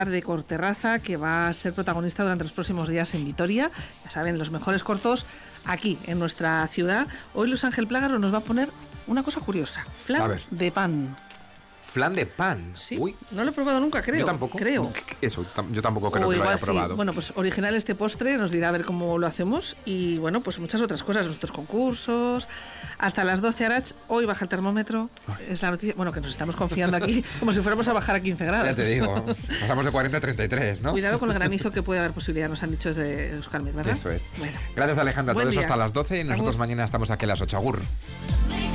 de Corterraza, que va a ser protagonista durante los próximos días en Vitoria. Ya saben, los mejores cortos aquí en nuestra ciudad. Hoy Luis Ángel Plágaro nos va a poner una cosa curiosa: flan de pan. Flan de pan. Sí, uy, no lo he probado nunca, creo. Yo tampoco. Creo. Eso, yo tampoco creo que lo haya probado. Bueno, pues original este postre, nos dirá a ver cómo lo hacemos. Y bueno, pues muchas otras cosas, nuestros concursos. Hasta las 12 Arach, hoy baja el termómetro. Es la noticia, bueno, que nos estamos confiando aquí como si fuéramos a bajar a 15 grados. Ya te digo, pasamos de 40 a 33, ¿no? Cuidado con el granizo que puede haber posibilidad, nos han dicho desde Euskalmet, ¿verdad? Eso es. Bueno. Gracias, Alejandra. Todo eso Día. hasta las 12 y nosotros mañana estamos aquí a las 8. Agur.